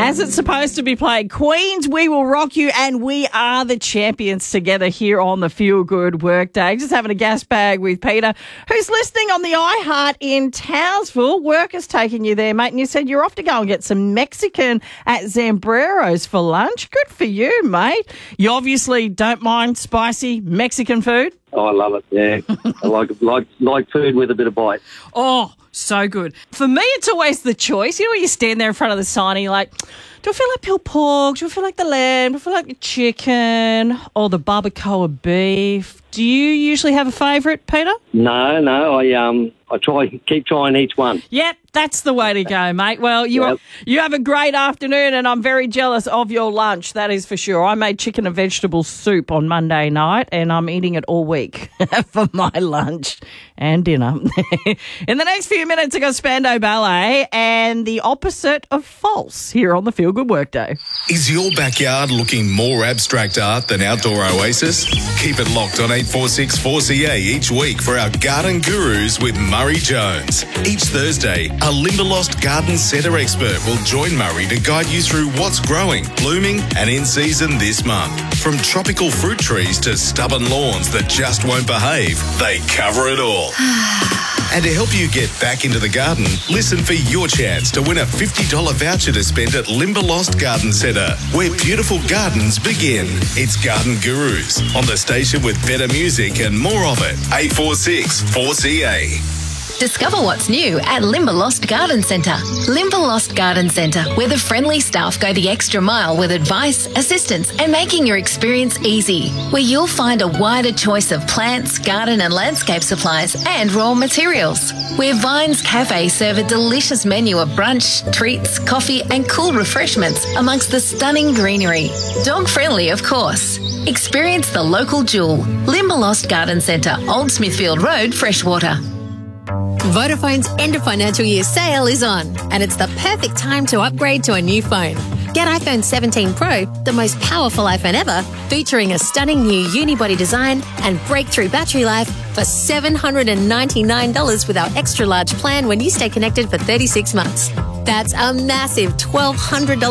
As it's supposed to be played, Queens, we will rock you, and we are the champions together here on the Feel Good Workday. Just having a gas bag with Peter, who's listening on the iHeart in Townsville. Work is taking you there, mate, and you said you're off to go and get some Mexican at Zambrero's for lunch. Good for you, mate. You obviously don't mind spicy Mexican food? Oh, I love it, yeah. I like food with a bit of bite. Oh, so good. For me, it's always the choice. You know, when you stand there in front of the sign and you're like, do I feel like pulled pork? Do I feel like the lamb? Do I feel like the chicken or the barbacoa beef? Do you usually have a favourite, Peter? No. I keep trying each one. Yep, that's the way to go, mate. Well, you have a great afternoon, and I'm very jealous of your lunch, that is for sure. I made chicken and vegetable soup on Monday night, and I'm eating it all week for my lunch and dinner. In the next few minutes, I got Spandau Ballet and the opposite of false here on the Feel Good Workday. Is your backyard looking more abstract art than Outdoor Oasis? Keep it locked on 846 4CA each week for our garden gurus with Murray Jones. Each Thursday, a Limberlost Garden Centre expert will join Murray to guide you through what's growing, blooming and in season this month. From tropical fruit trees to stubborn lawns that just won't behave, they cover it all. And to help you get back into the garden, listen for your chance to win a $50 voucher to spend at Limberlost Garden Centre, where beautiful gardens begin. It's Garden Gurus on the station with better music and more of it. 846 4CA. Discover what's new at Limberlost Garden Centre. Limberlost Garden Centre, where the friendly staff go the extra mile with advice, assistance and making your experience easy. Where you'll find a wider choice of plants, garden and landscape supplies and raw materials. Where Vines Cafe serve a delicious menu of brunch, treats, coffee and cool refreshments amongst the stunning greenery. Dog friendly, of course. Experience the local jewel. Limberlost Garden Centre, Old Smithfield Road, Freshwater. Vodafone's end of financial year sale is on, and it's the perfect time to upgrade to a new phone. Get iPhone 17 Pro, the most powerful iPhone ever, featuring a stunning new unibody design and breakthrough battery life for $799 with our extra large plan when you stay connected for 36 months. That's a massive $1,200